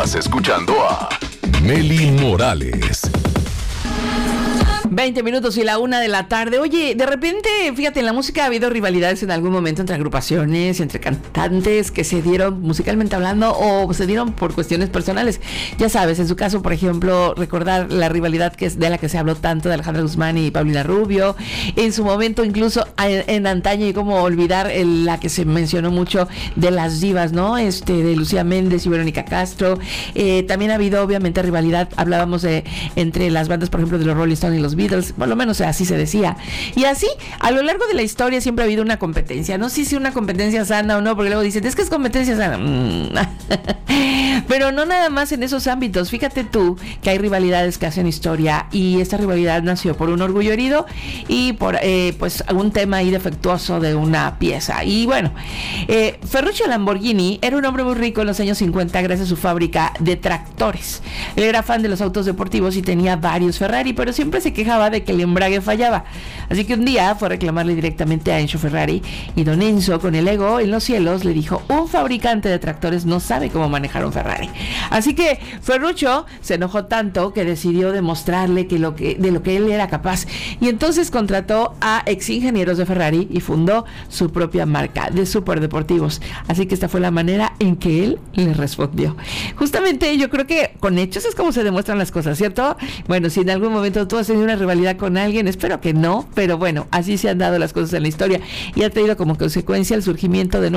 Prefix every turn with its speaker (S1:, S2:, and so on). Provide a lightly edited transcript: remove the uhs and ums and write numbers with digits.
S1: Estás escuchando a Meli Morales.
S2: 20 minutos y la 1 de la tarde. Oye, de repente, fíjate, en la música ha habido rivalidades en algún momento entre agrupaciones, entre cantantes que se dieron musicalmente hablando o se dieron por cuestiones personales. Ya sabes, en su caso, por ejemplo, recordar la rivalidad que es de la que se habló tanto de Alejandra Guzmán y Paulina Rubio. En su momento, incluso en antaño, y cómo olvidar la que se mencionó mucho de las divas, ¿no? De Lucía Méndez y Verónica Castro. También ha habido, obviamente, rivalidad. Hablábamos entre las bandas, por ejemplo, de los Rolling Stones y los Beatles, por lo menos así se decía. Y así, a lo largo de la historia siempre ha habido una competencia. No sé si una competencia sana o no, porque luego dicen, es que es competencia sana. Pero no nada más en esos ámbitos. Fíjate tú que hay rivalidades que hacen historia, y esta rivalidad nació por un orgullo herido y por pues algún tema ahí defectuoso de una pieza. Y bueno, Ferruccio Lamborghini era un hombre muy rico en los años 50 gracias a su fábrica de tractores. Él era fan de los autos deportivos y tenía varios Ferrari, pero siempre se quejaba de que el embrague fallaba. Así que un día fue a reclamarle directamente a Enzo Ferrari, y don Enzo, con el ego en los cielos, le dijo: un fabricante de tractores no sabe cómo manejar un Ferrari. Así que Ferruccio se enojó tanto que decidió demostrarle de lo que él era capaz, y entonces contrató a ex ingenieros de Ferrari y fundó su propia marca de superdeportivos. Así que esta fue la manera en que él le respondió. Justamente yo creo que con hechos es como se demuestran las cosas, ¿cierto? Bueno, si en algún momento tú has tenido una rivalidad con alguien, espero que no, pero bueno, así se han dado las cosas en la historia, y ha traído como consecuencia el surgimiento de